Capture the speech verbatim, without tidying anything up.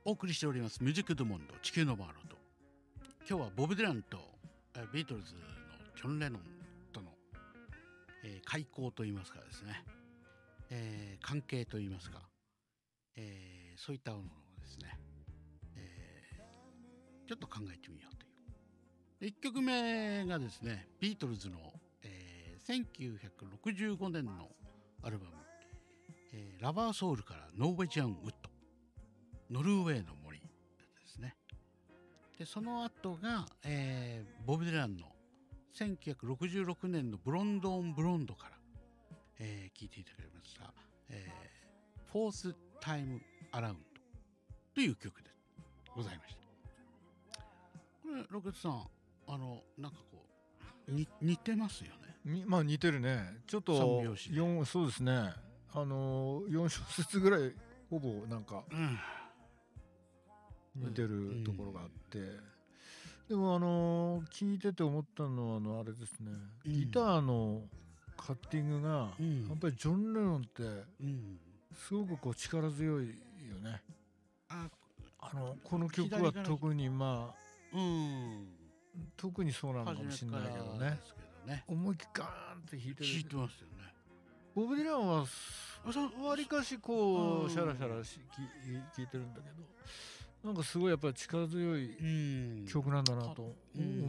お送りしておりますミュージックドゥモンド地球のマーロット。今日はボブ・ディランとビートルズのジョン・レノンとの、えー、開口といいますかですね、えー、関係といいますか、えー、そういったものをですね、えー、ちょっと考えてみようという。いっきょくめがですね、ビートルズの、えー、せんきゅうひゃくろくじゅうごねんのアルバム、えー、ラバーソウルからノーベジャン・ウッド、ノルウェーの森ですね。でその後が、えー、ボブ・ディランのせんきゅうひゃくろくじゅうろくねんのブロンド・オン・ブロンドから、えー、聞いていただきました、えー、フォース・タイム・アラウンドという曲でございました。これロケットさん、あのなんかこうに似てますよね。 まあ似てるね。ちょっと三拍子でよんそうですね。あのよん小節ぐらいほぼなんか似てるところがあって、うん、でもあの聞いてて思ったのはあのあれですね、うん、ギターのカッティングが、うん、やっぱりジョン・レノンってすごくこう力強いよね。ああのこの曲は特にまあ、うん、特にそうなのかもしれないけどね。ね、思いっきりガーンって弾いてる。 弾いてますよね。 ボブ・ディランはわりかしこうシャラシャラし聴いてるんだけど、なんかすごいやっぱり力強い曲なんだなと思